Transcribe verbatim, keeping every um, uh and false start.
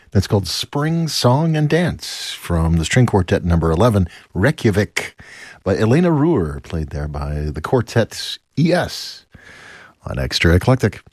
That's called Spring Song and Dance from the string quartet number eleven, Reykjavik, by Elena Ruhr, played there by the quartet E S on Extra Eclectic.